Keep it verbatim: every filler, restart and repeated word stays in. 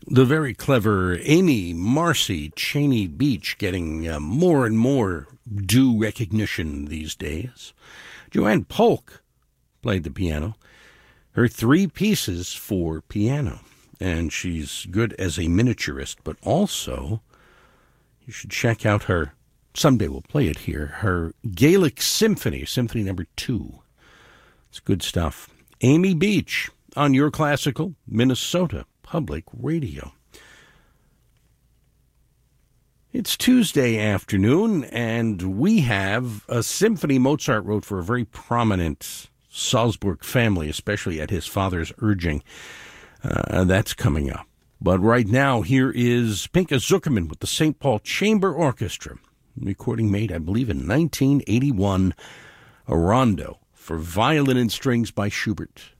The very clever Amy Marcy Cheney Beach getting uh, more and more due recognition these days. Joanne Polk played the piano. Her three pieces for piano. And she's good as a miniaturist, but also you should check out her, someday we'll play it here, her Gaelic Symphony, Symphony number two. It's good stuff. Amy Beach on your classical Minnesota Public Radio. It's Tuesday afternoon, and we have a symphony Mozart wrote for a very prominent Salzburg family, especially at his father's urging. Uh, that's coming up. But right now, here is Pinka Zuckerman with the Saint Paul Chamber Orchestra. Recording made, I believe, in nineteen eighty-one. A rondo for violin and strings by Schubert.